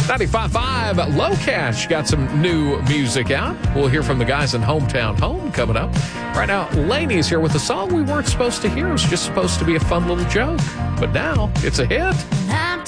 95.5 Low Cash got some new music out. We'll hear from the guys in Hometown Home coming up. Right now, Laney's here with a song we weren't supposed to hear. It was just supposed to be a fun little joke. But now, it's a hit.